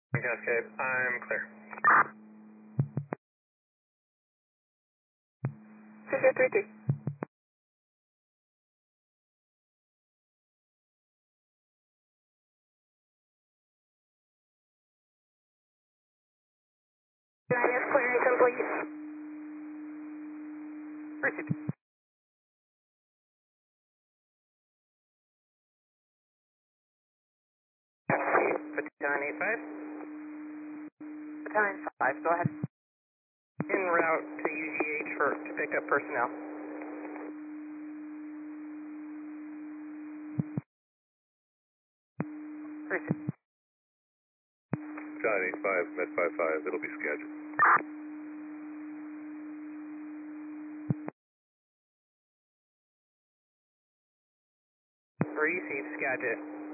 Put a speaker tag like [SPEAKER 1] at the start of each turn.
[SPEAKER 1] Cascade, I'm clear.
[SPEAKER 2] 6033. Is clear, complete.
[SPEAKER 1] Received. Baton 85.
[SPEAKER 2] Battalion 5, go ahead.
[SPEAKER 1] En route to UGH to pick up personnel.
[SPEAKER 2] Received.
[SPEAKER 3] Battalion 85, Med 55, it'll be scheduled.
[SPEAKER 1] Received, Skagit.